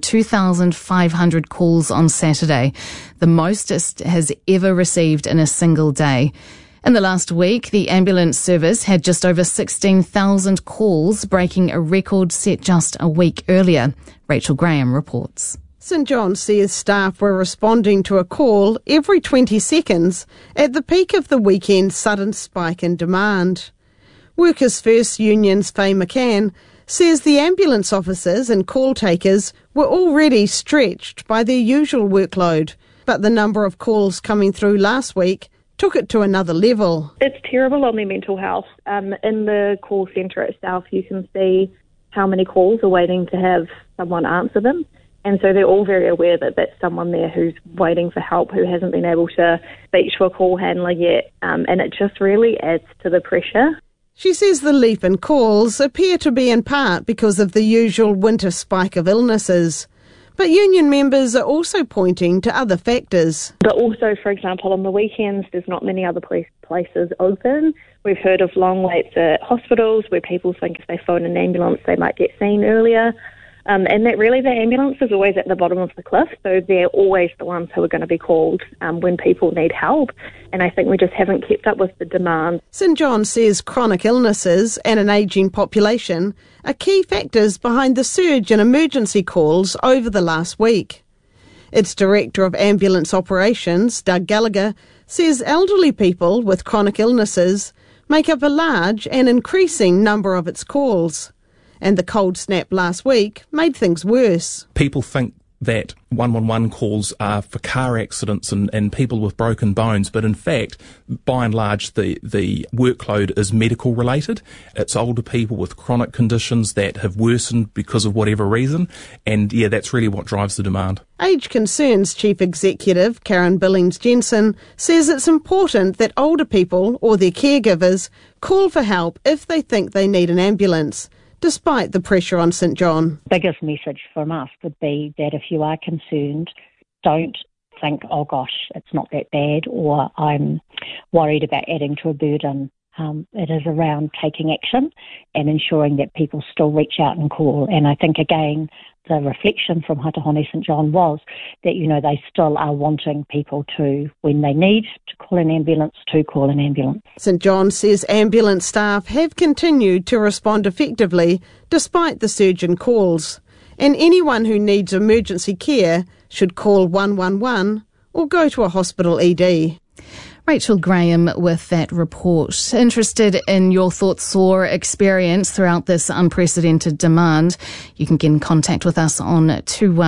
2,500 calls on Saturday, the most it has ever received in a single day. In the last week, the ambulance service had just over 16,000 calls, breaking a record set just a week earlier. Rachel Graham reports. St John says staff were responding to a call every 20 seconds at the peak of the weekend's sudden spike in demand. Workers' First Union's Faye McCann says the ambulance officers and call takers were already stretched by their usual workload, but the number of calls coming through last week took it to another level. It's terrible on their mental health. In the call centre itself, you can see how many calls are waiting to have someone answer them. And so they're all very aware that that's someone there who's waiting for help, who hasn't been able to speak to a call handler yet. And it just really adds to the pressure. She says the leap in calls appear to be in part because of the usual winter spike of illnesses. But union members are also pointing to other factors. But also, for example, on the weekends, there's not many other places open. We've heard of long waits at hospitals where people think if they phone an ambulance, they might get seen earlier. And that really the ambulance is always at the bottom of the cliff, so they're always the ones who are going to be called when people need help. And I think we just haven't kept up with the demand. St John says chronic illnesses and an ageing population are key factors behind the surge in emergency calls over the last week. Its Director of Ambulance Operations, Doug Gallagher, says elderly people with chronic illnesses make up a large and increasing number of its calls. And the cold snap last week made things worse. People think that 111 calls are for car accidents and people with broken bones, but in fact, by and large, the workload is medical related. It's older people with chronic conditions that have worsened because of whatever reason, and yeah, that's really what drives the demand. Age Concerns Chief Executive Karen Billings-Jensen says it's important that older people or their caregivers call for help if they think they need an ambulance, despite the pressure on St John. The biggest message from us would be that if you are concerned, don't think, oh gosh, it's not that bad, or I'm worried about adding to a burden. It is around taking action and ensuring that people still reach out and call. And I think, again, the reflection from Hatahone St John was that, they still are wanting people to, when they need to call an ambulance, to call an ambulance. St John says ambulance staff have continued to respond effectively despite the surge in calls. And anyone who needs emergency care should call 111 or go to a hospital ED. Rachel Graham with that report. Interested in your thoughts or experience throughout this unprecedented demand, you can get in contact with us on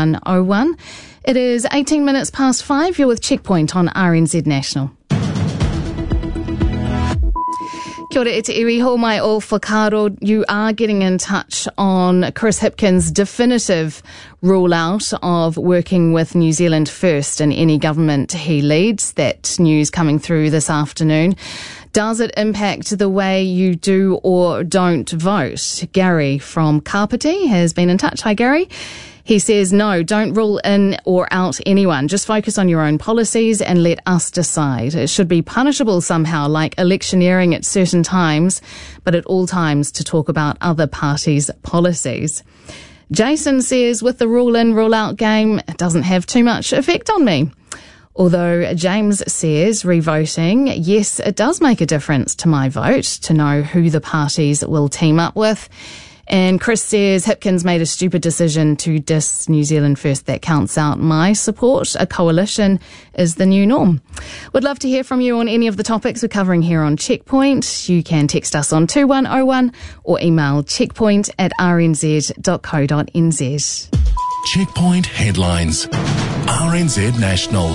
2101. It is 18 minutes past 5. You're with Checkpoint on RNZ National. Kia ora, e te iwi, ho mai o whakaaro. You are getting in touch on Chris Hipkins' definitive rule out of working with New Zealand First in any government he leads. That news coming through this afternoon. Does it impact the way you do or don't vote? Gary from Kapiti has been in touch. Hi, Gary. He says, no, don't rule in or out anyone. Just focus on your own policies and let us decide. It should be punishable somehow, like electioneering at certain times, but at all times to talk about other parties' policies. Jason says, with the rule in, rule out game, it doesn't have too much effect on me. Although James says, revoting, yes, it does make a difference to my vote to know who the parties will team up with. And Chris says Hipkins made a stupid decision to diss New Zealand First. That counts out my support. A coalition is the new norm. Would love to hear from you on any of the topics we're covering here on Checkpoint. You can text us on 2101 or email checkpoint@rnz.co.nz. Checkpoint headlines. RNZ National.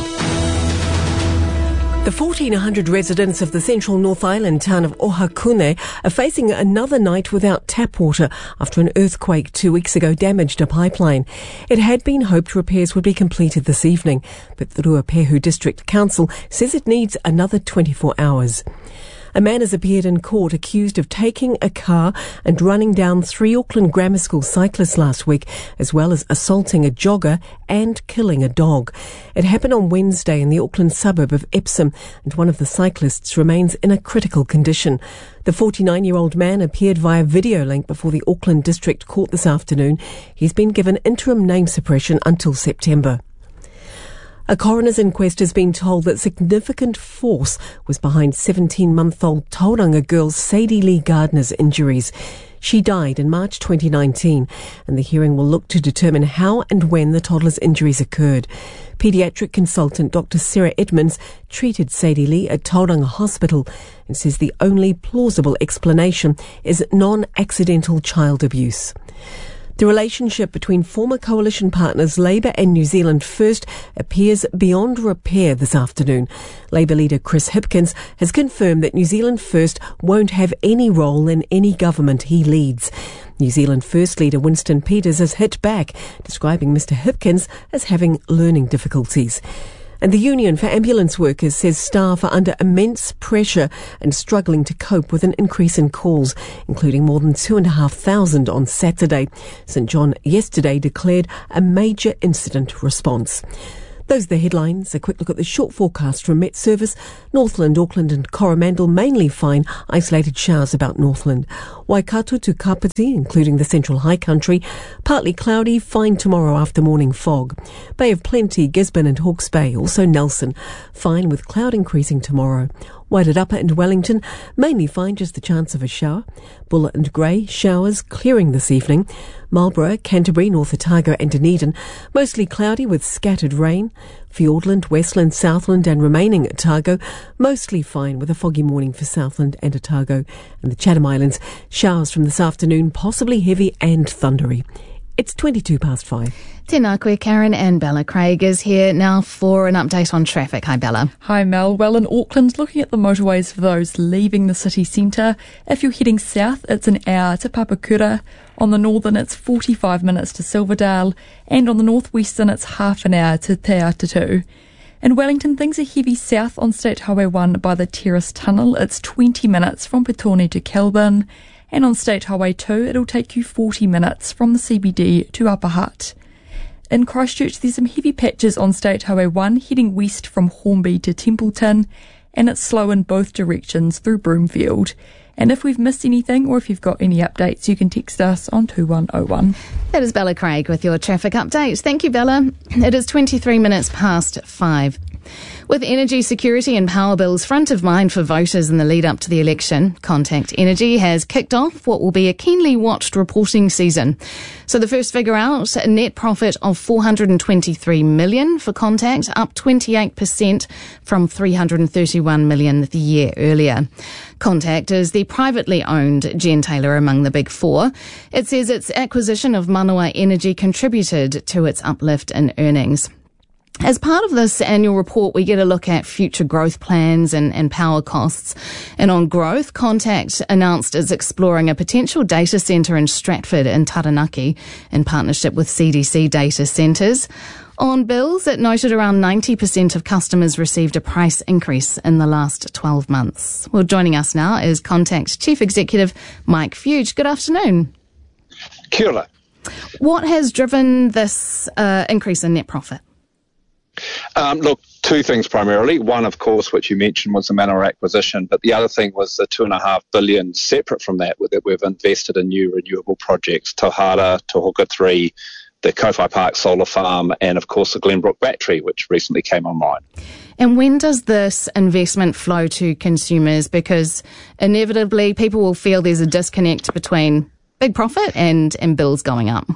The 1,400 residents of the central North Island town of Ohakune are facing another night without tap water after an earthquake 2 weeks ago damaged a pipeline. It had been hoped repairs would be completed this evening, but the Ruapehu District Council says it needs another 24 hours. A man has appeared in court accused of taking a car and running down 3 Auckland Grammar School cyclists last week, as well as assaulting a jogger and killing a dog. It happened on Wednesday in the Auckland suburb of Epsom, and one of the cyclists remains in a critical condition. The 49-year-old man appeared via video link before the Auckland District Court this afternoon. He's been given interim name suppression until September. A coroner's inquest has been told that significant force was behind 17-month-old Tauranga girl Sadie Lee Gardner's injuries. She died in March 2019, and the hearing will look to determine how and when the toddler's injuries occurred. Paediatric consultant Dr. Sarah Edmonds treated Sadie Lee at Tauranga Hospital and says the only plausible explanation is non-accidental child abuse. The relationship between former coalition partners Labour and New Zealand First appears beyond repair this afternoon. Labour leader Chris Hipkins has confirmed that New Zealand First won't have any role in any government he leads. New Zealand First leader Winston Peters has hit back, describing Mr Hipkins as having learning difficulties. And the Union for Ambulance Workers says staff are under immense pressure and struggling to cope with an increase in calls, including more than 2,500 on Saturday. St John yesterday declared a major incident response. Those are the headlines. A quick look at the short forecast from Met Service. Northland, Auckland and Coromandel mainly fine, isolated showers about Northland. Waikato to Kapiti, including the Central High Country, partly cloudy, fine tomorrow after morning fog. Bay of Plenty, Gisborne and Hawke's Bay, also Nelson, fine with cloud increasing tomorrow. Waitatapa and Wellington, mainly fine, just the chance of a shower. Bulla and Grey, showers clearing this evening. Marlborough, Canterbury, North Otago and Dunedin, mostly cloudy with scattered rain. Fiordland, Westland, Southland and remaining Otago, mostly fine with a foggy morning for Southland and Otago. And the Chatham Islands, showers from this afternoon, possibly heavy and thundery. It's 5:22. Tēnā koe, Karen, and Bella Craig is here now for an update on traffic. Hi, Bella. Hi, Mel. Well, in Auckland, looking at the motorways for those leaving the city centre. If you're heading south, it's an hour to Papakura. On the northern, it's 45 minutes to Silverdale. And on the northwestern, it's half an hour to Te Atatu. In Wellington, things are heavy south on State Highway 1 by the Terrace Tunnel. It's 20 minutes from Petone to Kelburn. And on State Highway 2, it'll take you 40 minutes from the CBD to Upper Hutt. In Christchurch, there's some heavy patches on State Highway 1 heading west from Hornby to Templeton, and it's slow in both directions through Broomfield. And if we've missed anything or if you've got any updates, you can text us on 2101. That is Bella Craig with your traffic update. Thank you, Bella. It is 23 minutes past 5. With energy security and power bills front of mind for voters in the lead up to the election, Contact Energy has kicked off what will be a keenly watched reporting season. So the first figure out, a net profit of $423 million for Contact, up 28% from $331 million the year earlier. Contact is the privately owned gentailer among the big four. It says its acquisition of Manawa Energy contributed to its uplift in earnings. As part of this annual report, we get a look at future growth plans and power costs. And on growth, Contact announced it's exploring a potential data centre in Stratford and Taranaki in partnership with CDC Data Centres. On bills, it noted around 90% of customers received a price increase in the last 12 months. Well, joining us now is Contact Chief Executive Mike Fuge. Good afternoon. Kia ora. What has driven this increase in net profit? Look, two things primarily. One, of course, which you mentioned, was the Manawa acquisition, but the other thing was the $2.5 billion separate from that we've invested in new renewable projects, Tauhara, Te Huka 3, the Kowhai Park Solar Farm, and of course the Glenbrook Battery, which recently came online. And when does this investment flow to consumers? Because inevitably people will feel there's a disconnect between big profit and bills going up.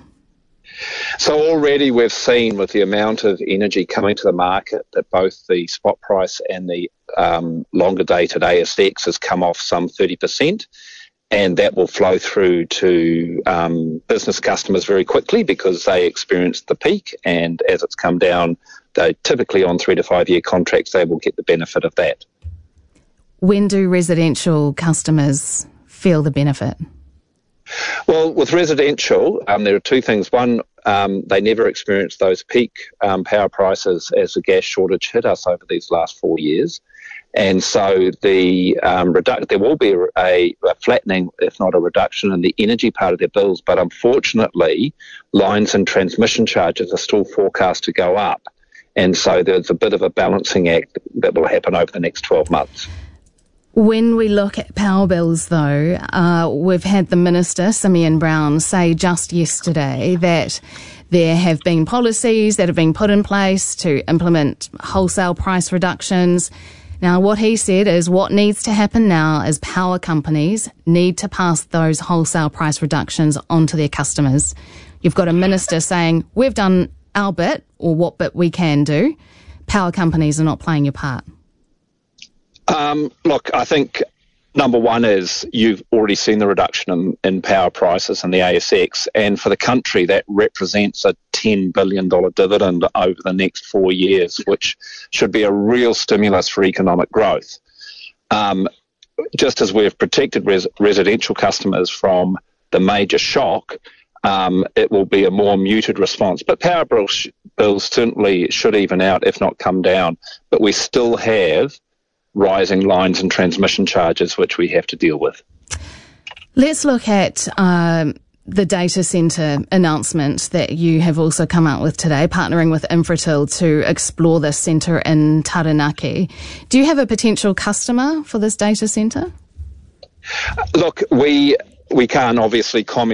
So already we've seen with the amount of energy coming to the market that both the spot price and the longer dated ASX has come off some 30%, and that will flow through to business customers very quickly because they experienced the peak, and as it's come down, they typically on 3 to 5 year contracts, they will get the benefit of that. When do residential customers feel the benefit? Well, with residential, there are two things. One, they never experienced those peak power prices as the gas shortage hit us over these last 4 years. And so there will be a flattening, if not a reduction, in the energy part of their bills. But unfortunately, lines and transmission charges are still forecast to go up. And so there's a bit of a balancing act that will happen over the next 12 months. When we look at power bills, though, we've had the Minister, Simeon Brown, say just yesterday that there have been policies that have been put in place to implement wholesale price reductions. Now, what he said is what needs to happen now is power companies need to pass those wholesale price reductions onto their customers. You've got a minister saying, we've done our bit, or what bit we can do. Power companies are not playing your part. Look, I think number one is you've already seen the reduction in power prices in the ASX, and for the country that represents a $10 billion dividend over the next 4 years, which should be a real stimulus for economic growth. Just as we've protected residential customers from the major shock, it will be a more muted response. But power bills certainly should even out, if not come down. But we still have rising lines and transmission charges, which we have to deal with. Let's look at the data centre announcement that you have also come out with today, partnering with Infratil to explore this centre in Taranaki. Do you have a potential customer for this data centre? Look, we can't obviously comment